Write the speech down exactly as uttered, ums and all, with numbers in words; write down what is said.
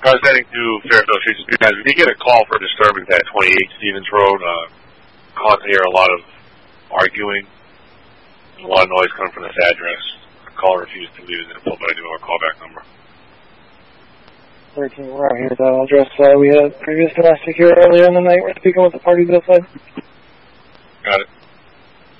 I was heading to Fairfield Street. Guys, we did get a call for disturbance at twenty-eight Stevens Road. Uh, caused to hear a lot of arguing. There's a lot of noise coming from this address. The caller refused to leave his info, but I do have a callback number. thirteen, we're out here at that address. Uh, we had previous domestic here earlier in the night. We're speaking with the party to the side. Got it.